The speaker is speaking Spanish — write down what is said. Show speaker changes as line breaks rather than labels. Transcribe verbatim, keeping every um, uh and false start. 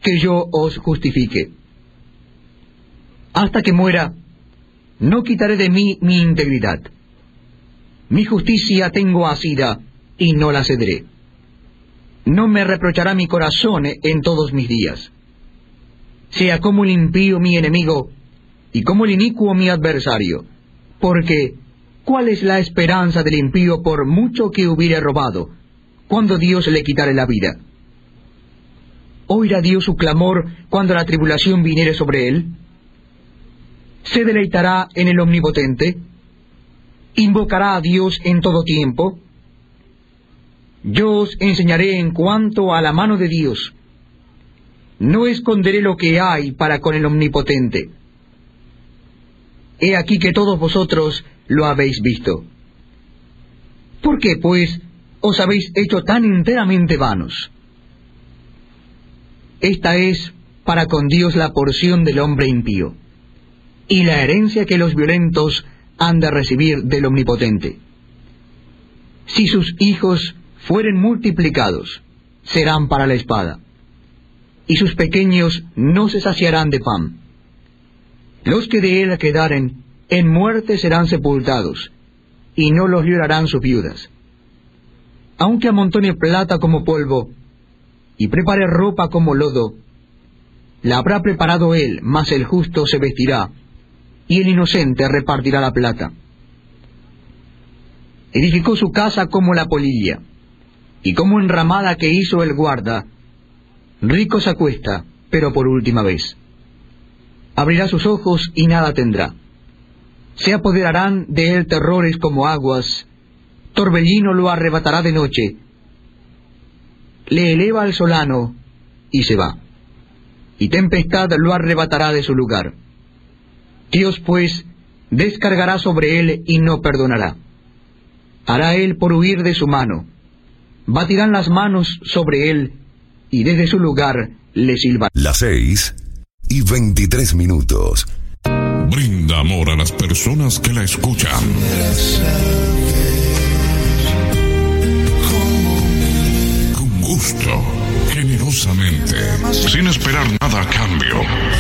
que yo os justifique. Hasta que muera, no quitaré de mí mi integridad. Mi justicia tengo asida, y no la cederé. No me reprochará mi corazón en todos mis días. Sea como el impío mi enemigo, y como el inicuo mi adversario. Porque, ¿cuál es la esperanza del impío por mucho que hubiere robado, cuando Dios le quitare la vida? ¿Oirá Dios su clamor cuando la tribulación viniere sobre él? ¿Se deleitará en el Omnipotente? ¿Invocará a Dios en todo tiempo? Yo os enseñaré en cuanto a la mano de Dios. No esconderé lo que hay para con el Omnipotente. He aquí que todos vosotros lo habéis visto. ¿Por qué, pues, os habéis hecho tan enteramente vanos? Esta es para con Dios la porción del hombre impío, y la herencia que los violentos han de recibir del Omnipotente. Si sus hijos fueren multiplicados, serán para la espada, y sus pequeños no se saciarán de pan. Los que de él quedaren, en muerte serán sepultados, y no los librarán sus viudas. Aunque amontone plata como polvo, y prepare ropa como lodo, la habrá preparado él, mas el justo se vestirá, y el inocente repartirá la plata. Edificó su casa como la polilla, y como enramada que hizo el guarda. Rico se acuesta, pero por última vez. Abrirá sus ojos y nada tendrá. Se apoderarán de él terrores como aguas, torbellino lo arrebatará de noche. Le eleva al solano y se va, y tempestad lo arrebatará de su lugar. Dios, pues, descargará sobre él y no perdonará. Hará él por huir de su mano. Batirán las manos sobre él, y desde su lugar le silbarán.
Las seis y veintitrés minutos.
Brinda amor a las personas que la escuchan. Con gusto, generosamente, sin esperar nada a cambio.